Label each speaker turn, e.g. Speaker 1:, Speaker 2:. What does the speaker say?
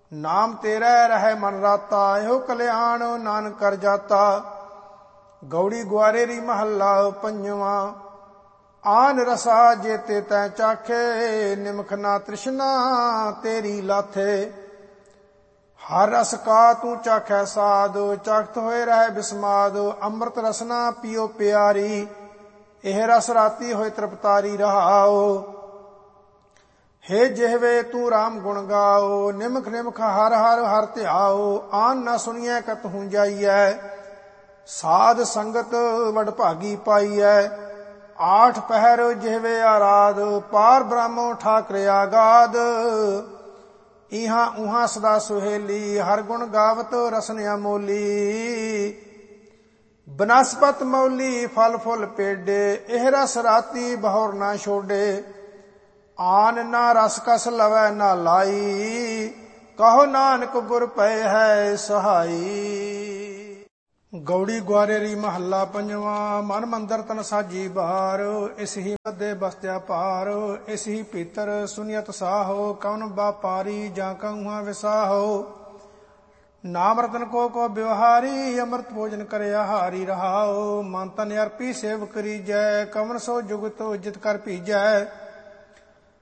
Speaker 1: ਨਾਮ ਤੇਰਾ ਰਹਿ ਮਨ ਰਾਤਾ, ਇਹੋ ਕਲਿਆਣ ਨਾਨਕ ਕਰ ਜਾਤਾ। ਗੌੜੀ ਗੁਆਰੇ ਰੀ ਮਹੱਲਾ ਪੰਜਵਾਂ। ਆਨ ਰਸਾ ਜੇਤੇ ਤੈ ਚਾਖੇ, ਨਿਮਖ ਨਾ ਤ੍ਰਿਸ਼ਨਾ ਤੇਰੀ ਲਾਥੇ। ਹਰ ਰਸ ਕਾ ਤੂੰ ਚਾਖੈ ਸਾਧ, ਚਾਖਤ ਹੋਏ ਰਹਿ ਬਿਸਮਾਦ। ਅੰਮ੍ਰਿਤ ਰਸਨਾ ਪੀਓ ਪਿਆਰੀ, ਇਹ ਰਸ ਰਾਤੀ ਹੋਏ ਤ੍ਰਿਪਤਾਰੀ ਰਹਾਓ। हे ਜਿਹਵੇ ਤੂੰ ਰਾਮ ਗੁਣ ਗਾਓ, ਨਿਮਖ ਨਿਮਖ ਹਰ ਹਰ ਹਰ ਧਿਆਓ। ਆਨ ਨਾ ਸੁਣੀਐ ਕਤਹੂ ਜਾਈਐ, ਸਾਧ ਸੰਗਤ ਵਡਭਾਗੀ ਪਾਈਐ। ਆਠ ਪਹਿਰ ਜਿਹਵੇ ਆਰਾਧ, ਪਾਰ ਬ੍ਰਹਮੋ ਠਾਕਰ ਆਗਾਦ। ਇਹਾਂ ਉਹਾਂ ਸਦਾ ਸੁਹੇਲੀ, ਹਰ ਗੁਣ ਗਾਵਤ ਰਸਨ ਅਮੋਲੀ। ਬਨਸਪਤ ਮੌਲੀ ਫਲ ਫੁੱਲ ਪੇਡੇ, ਇਹ ਰਸ ਰਾਤੀ ਬਹੁਰ ਨਾ ਛੋਡੇ। ਆਨ ਨਾ ਰਸ ਕਸ ਲਵੈ ਨਾ ਲਾਈ, ਕਹੋ ਨਾਨਕ ਗੁਰ ਪਏ ਹੈ ਸਹਾਈ। ਗੌੜੀ ਗੁਆਰੇ ਰੀ ਮਹੱਲਾ ਪੰਜਵਾਂ। ਮਨ ਮੰਦਰ ਤਨ ਸਾਜੀ ਬਾਰ, ਇਸ ਹੀ ਮੱਦੇ ਬਸਤਿਆ ਭਾਰ। ਇਸ ਹੀ ਭੀਤਰ ਸੁਨੀਅਤ ਸਾਹੋ, ਕਵਨ ਬਾਪਾਰੀ ਜਾਂ ਕਹੁਆ ਵਿਸਾਹੋ। ਨਾਮ ਰਤਨ ਕੋ ਵਿਵਹਾਰੀ, ਅੰਮ੍ਰਿਤ ਭੋਜਨ ਕਰਿਆ ਹਾਰੀ ਰਹਾਓ। ਮਨ ਤਨ ਅਰਪੀ ਸੇਵ ਕਰੀਜੈ, ਕਵਨ ਸੋ ਜੁਗਤ ਜਿਤ ਕਰ ਭੀਜੈ।